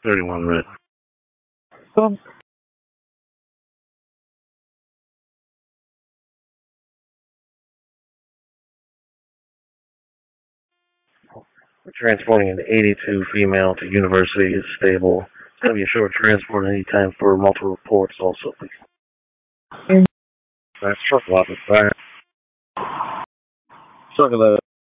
31 red. Come. We're transporting an 82 female to University. Is stable. It's going to be a short transport anytime for multiple reports also, please. That's truck lot is back. Truck 11.